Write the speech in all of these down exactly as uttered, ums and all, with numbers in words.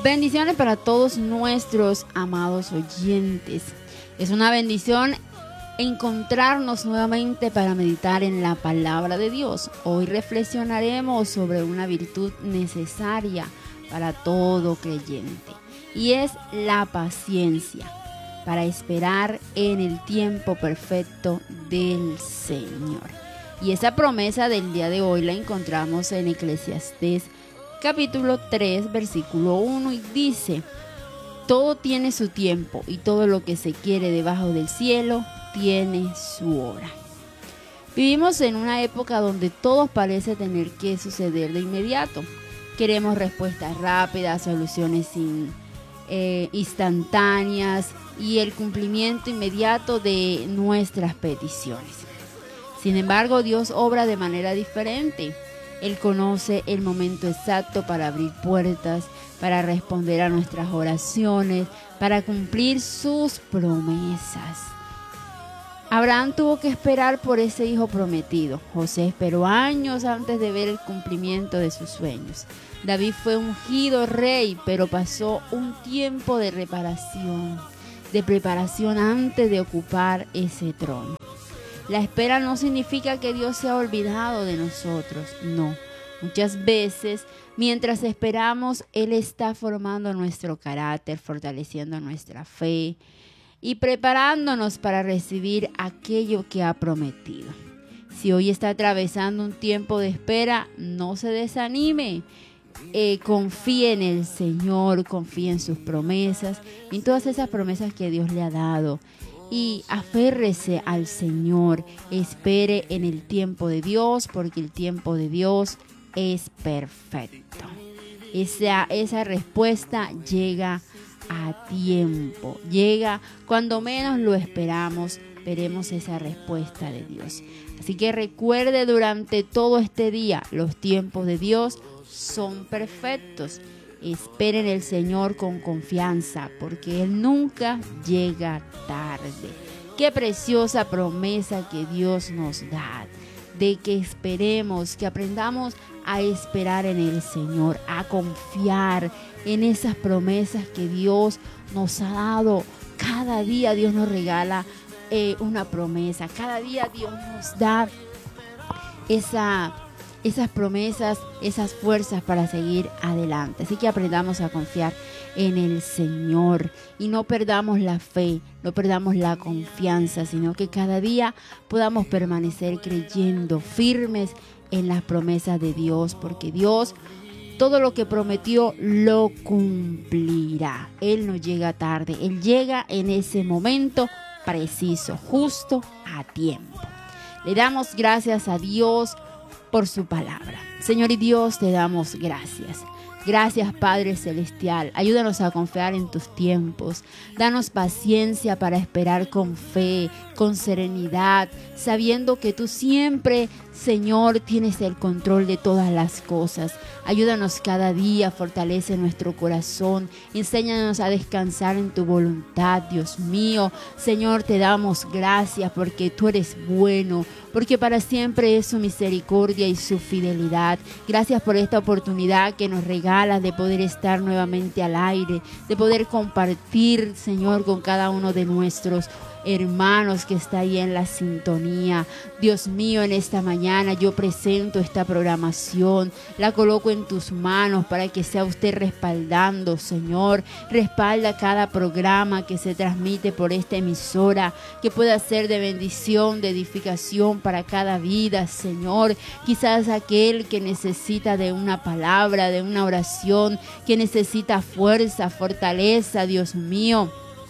Bendiciones para todos nuestros amados oyentes. Es una bendición encontrarnos nuevamente para meditar en la palabra de Dios. Hoy reflexionaremos sobre una virtud necesaria para todo creyente, y es la paciencia para esperar en el tiempo perfecto del Señor. Y esa promesa del día de hoy la encontramos en Eclesiastés capítulo tres, versículo uno, y dice: todo tiene su tiempo y todo lo que se quiere debajo del cielo tiene su hora. Vivimos en una época donde todo parece tener que suceder de inmediato. Queremos respuestas rápidas, soluciones sin, eh, instantáneas y el cumplimiento inmediato de nuestras peticiones. Sin embargo, Dios obra de manera diferente. Él conoce el momento exacto para abrir puertas, para responder a nuestras oraciones, para cumplir sus promesas. Abraham tuvo que esperar por ese hijo prometido. José esperó años antes de ver el cumplimiento de sus sueños. David fue ungido rey, pero pasó un tiempo de reparación, de preparación antes de ocupar ese trono. La espera no significa que Dios se ha olvidado de nosotros, no. Muchas veces, mientras esperamos, Él está formando nuestro carácter, fortaleciendo nuestra fe y preparándonos para recibir aquello que ha prometido. Si hoy está atravesando un tiempo de espera, no se desanime. Eh, confíe en el Señor, confíe en sus promesas, en todas esas promesas que Dios le ha dado. Y aférrese al Señor, espere en el tiempo de Dios, porque el tiempo de Dios es perfecto. Esa, esa respuesta llega a tiempo, llega cuando menos lo esperamos, veremos esa respuesta de Dios. Así que recuerde durante todo este día, los tiempos de Dios son perfectos. Espere en el Señor con confianza, porque Él nunca llega tarde. Qué preciosa promesa que Dios nos da, de que esperemos, que aprendamos a esperar en el Señor, a confiar en esas promesas que Dios nos ha dado. Cada día Dios nos regala eh, una promesa, cada día Dios nos da esa esas promesas, esas fuerzas para seguir adelante. Así que aprendamos a confiar en el Señor y no perdamos la fe, no perdamos la confianza, sino que cada día podamos permanecer creyendo firmes en las promesas de Dios, porque Dios todo lo que prometió lo cumplirá. Él no llega tarde, Él llega en ese momento preciso, justo a tiempo. Le damos gracias a Dios por su palabra. Señor y Dios, te damos gracias. Gracias, Padre Celestial. Ayúdanos a confiar en tus tiempos. Danos paciencia para esperar con fe, con serenidad, sabiendo que tú siempre, Señor, tienes el control de todas las cosas. Ayúdanos cada día, fortalece nuestro corazón. Enséñanos a descansar en tu voluntad, Dios mío. Señor, te damos gracias porque tú eres bueno, porque para siempre es su misericordia y su fidelidad. Gracias por esta oportunidad que nos regalas de poder estar nuevamente al aire, de poder compartir, Señor, con cada uno de nuestros hermanos que está ahí en la sintonía. Dios mío, en esta mañana yo presento esta programación, la coloco en tus manos para que sea usted respaldando, Señor. Respalda cada programa que se transmite por esta emisora, que pueda ser de bendición, de edificación para cada vida, Señor. Quizás aquel que necesita de una palabra, de una oración, que necesita fuerza, fortaleza, Dios mío.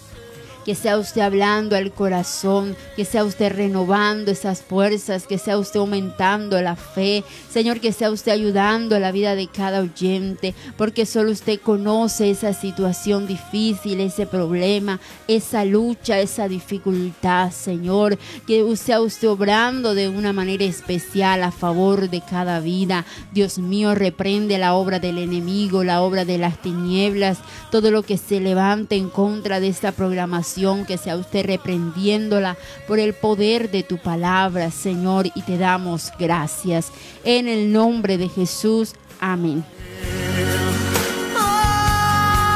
Que sea usted hablando al corazón, que sea usted renovando esas fuerzas, que sea usted aumentando la fe. Señor, que sea usted ayudando a la vida de cada oyente, porque solo usted conoce esa situación difícil, ese problema, esa lucha, esa dificultad, Señor. Que sea usted obrando de una manera especial a favor de cada vida. Dios mío, reprende la obra del enemigo, la obra de las tinieblas, todo lo que se levante en contra de esta programación. Que sea usted reprendiéndola por el poder de tu palabra, Señor, y te damos gracias. En el nombre de Jesús, amén. Oh,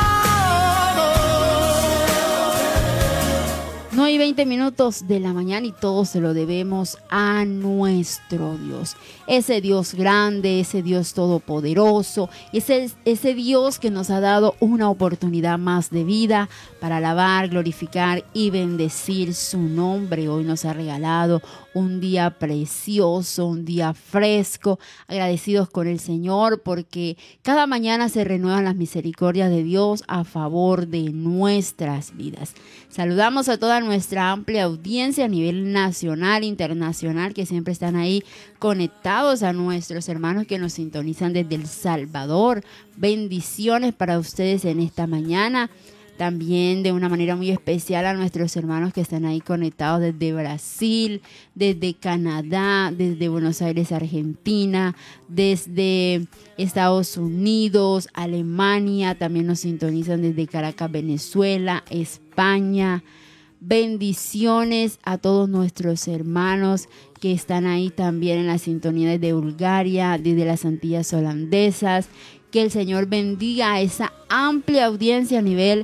y veinte minutos de la mañana y todo se lo debemos a nuestro Dios. Ese Dios grande, ese Dios todopoderoso, ese, ese Dios que nos ha dado una oportunidad más de vida para alabar, glorificar y bendecir su nombre. Hoy nos ha regalado un día precioso, un día fresco, agradecidos con el Señor porque cada mañana se renuevan las misericordias de Dios a favor de nuestras vidas. Saludamos a toda nuestra amplia audiencia a nivel nacional, internacional, que siempre están ahí conectados, a nuestros hermanos que nos sintonizan desde El Salvador. Bendiciones para ustedes en esta mañana. También de una manera muy especial a nuestros hermanos que están ahí conectados desde Brasil, desde Canadá, desde Buenos Aires, Argentina, desde Estados Unidos, Alemania. También nos sintonizan desde Caracas, Venezuela, España. Bendiciones a todos nuestros hermanos que están ahí también en la sintonía desde Bulgaria, desde las Antillas holandesas. Que el Señor bendiga a esa amplia audiencia a nivel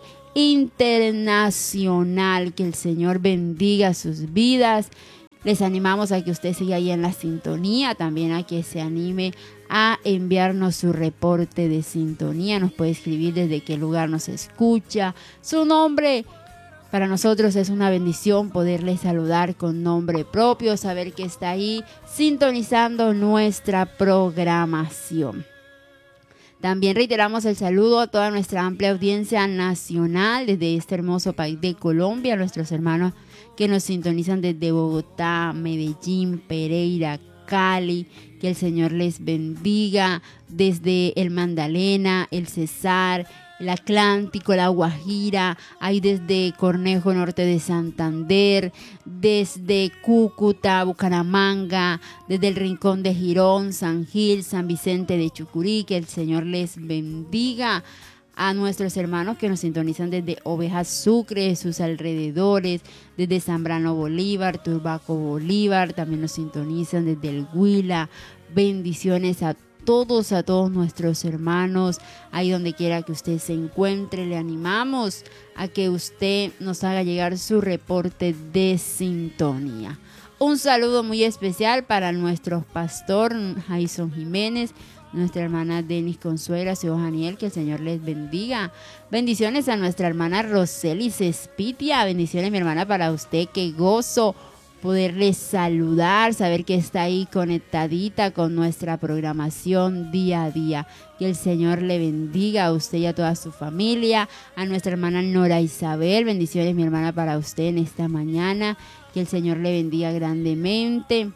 internacional, que el Señor bendiga sus vidas. Les animamos a que usted siga ahí en la sintonía, también a que se anime a enviarnos su reporte de sintonía. Nos puede escribir desde qué lugar nos escucha, su nombre. Para nosotros es una bendición poderle saludar con nombre propio, saber que está ahí sintonizando nuestra programación. También reiteramos el saludo a toda nuestra amplia audiencia nacional desde este hermoso país de Colombia, a nuestros hermanos que nos sintonizan desde Bogotá, Medellín, Pereira, Cali. Que el Señor les bendiga desde el Magdalena, el Cesar, el Atlántico, la Guajira, ahí desde Cornejo, norte de Santander, desde Cúcuta, Bucaramanga, desde el Rincón de Girón, San Gil, San Vicente de Chucurí. Que el Señor les bendiga. A nuestros hermanos que nos sintonizan desde Ovejas Sucre, sus alrededores, desde Zambrano Bolívar, Turbaco Bolívar, también nos sintonizan desde el Huila. Bendiciones a todos, a todos nuestros hermanos, ahí donde quiera que usted se encuentre. Le animamos a que usted nos haga llegar su reporte de sintonía. Un saludo muy especial para nuestro pastor Jason Jiménez, nuestra hermana Denis Consuela, su hijo Daniel, que el Señor les bendiga. Bendiciones a nuestra hermana Roseli Cespitia. Bendiciones, mi hermana, para usted. Qué gozo poderles saludar, saber que está ahí conectadita con nuestra programación día a día. Que el Señor le bendiga a usted y a toda su familia. A nuestra hermana Nora Isabel. Bendiciones, mi hermana, para usted en esta mañana. Que el Señor le bendiga grandemente.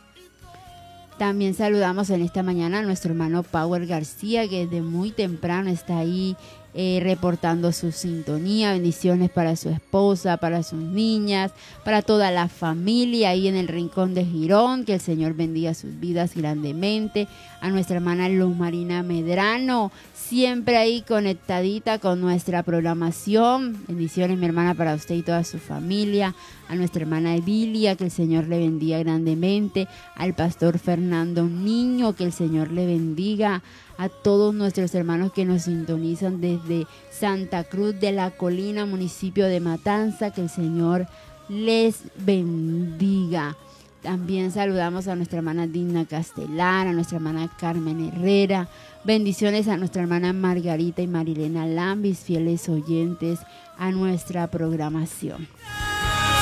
También saludamos en esta mañana a nuestro hermano Power García, que desde muy temprano está ahí eh, reportando su sintonía. Bendiciones para su esposa, para sus niñas, para toda la familia ahí en el Rincón de Girón. Que el Señor bendiga sus vidas grandemente. A nuestra hermana Luz Marina Medrano, siempre ahí conectadita con nuestra programación. Bendiciones, mi hermana, para usted y toda su familia. A nuestra hermana Edilia, que el Señor le bendiga grandemente. Al pastor Fernando Niño, que el Señor le bendiga. A todos nuestros hermanos que nos sintonizan desde Santa Cruz de la Colina, municipio de Matanza, que el Señor les bendiga. También saludamos a nuestra hermana Dina Castelar, a nuestra hermana Carmen Herrera. Bendiciones a nuestra hermana Margarita y Marilena Lambis, fieles oyentes a nuestra programación.